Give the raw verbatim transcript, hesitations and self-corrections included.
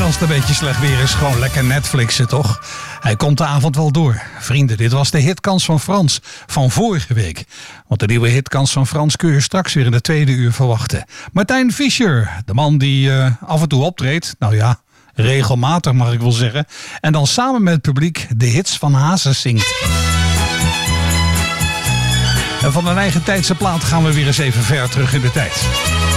als het een beetje slecht weer is, gewoon lekker Netflixen, toch? Hij komt de avond wel door. Vrienden, dit was de hitkans van Frans van vorige week. Want de nieuwe hitkans van Frans kun je straks weer in de tweede uur verwachten. Martijn Fischer, de man die uh, af en toe optreedt. Nou ja, regelmatig mag ik wel zeggen. En dan samen met het publiek de hits van Hazes zingt. En van een eigen tijdse plaat gaan we weer eens even ver terug in de tijd.